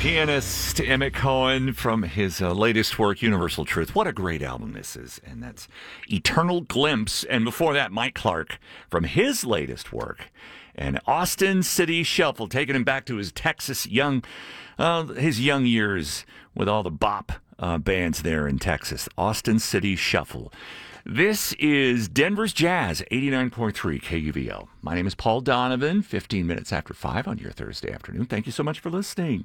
Pianist Emmett Cohen from his latest work, Universal Truth. What a great album this is. And that's Eternal Glimpse. And before that, Mike Clark from his latest work. And Austin City Shuffle, taking him back to his Texas his young years with all the bop bands there in Texas. Austin City Shuffle. This is Denver's Jazz, 89.3 KUVO. My name is Paul Donovan, 15 minutes after 5 on your Thursday afternoon. Thank you so much for listening.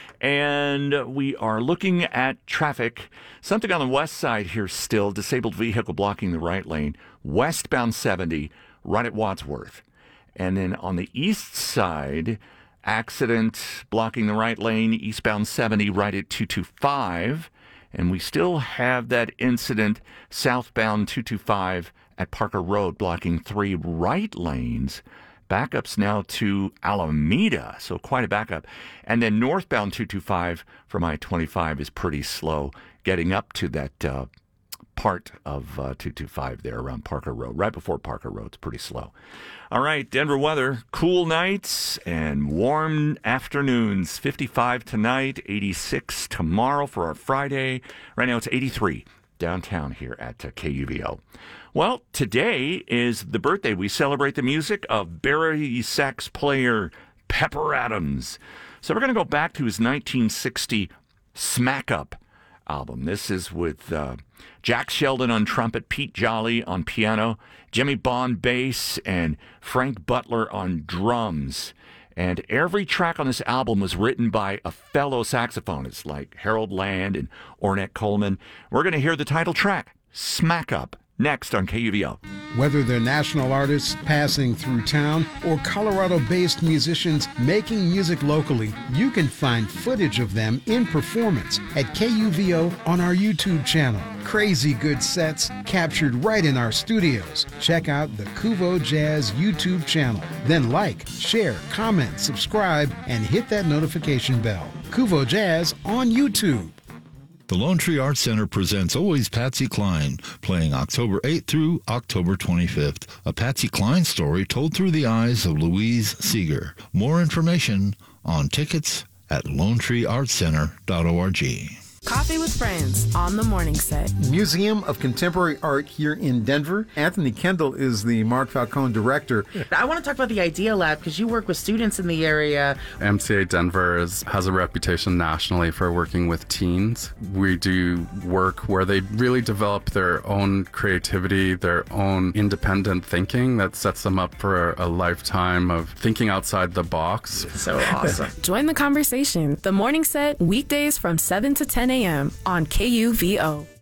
And we are looking at traffic. Something on the west side here still, disabled vehicle blocking the right lane, westbound 70, right at Wadsworth. And then on the east side, accident blocking the right lane, eastbound 70, right at 225. And we still have that incident southbound 225 at Parker Road blocking 3 right lanes. Backups now to Alameda, so quite a backup. And then northbound 225 from I-25 is pretty slow getting up to that part of 225 there around Parker Road. Right before Parker Road, it's pretty slow. All right, Denver weather, cool nights and warm afternoons. 55 tonight, 86 tomorrow for our Friday. Right now it's 83 downtown here at KUVO. Well, today is the birthday. We celebrate the music of Barry sax player Pepper Adams. So we're going to go back to his 1960 Smack Up album. This is with Jack Sheldon on trumpet, Pete Jolly on piano, Jimmy Bond bass, and Frank Butler on drums. And every track on this album was written by a fellow saxophonist like Harold Land and Ornette Coleman. We're going to hear the title track, Smack Up, next on KUVO. Whether they're national artists passing through town or Colorado-based musicians making music locally, you can find footage of them in performance at KUVO on our YouTube channel. Crazy good sets captured right in our studios. Check out the Kuvo Jazz YouTube channel. Then like, share, comment, subscribe, and hit that notification bell. Kuvo Jazz on YouTube. The Lone Tree Arts Center presents Always Patsy Cline, playing October 8th through October 25th. A Patsy Cline story told through the eyes of Louise Seeger. More information on tickets at lonetreeartscenter.org. Coffee with Friends on the Morning Set. Museum of Contemporary Art here in Denver. Anthony Kendall is the Mark Falcone director. I want to talk about the Idea Lab because you work with students in the area. MCA Denver has a reputation nationally for working with teens. We do work where they really develop their own creativity, their own independent thinking that sets them up for a lifetime of thinking outside the box. So awesome. Join the conversation. The Morning Set, weekdays from 7 to 10 a.m. on KUVO.